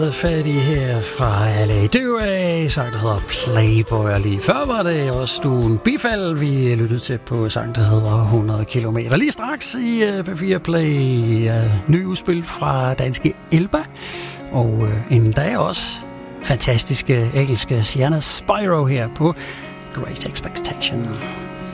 Fat i her fra LA Duay, sang der hedder Playboy, og lige før var det også Stuen Bifald, vi lyttede til på sang der hedder 100 km. Lige straks i P4 Play, ny udspil fra danske Elba, og en dag også fantastiske engelske Sienna Spyro her på Great Expectation.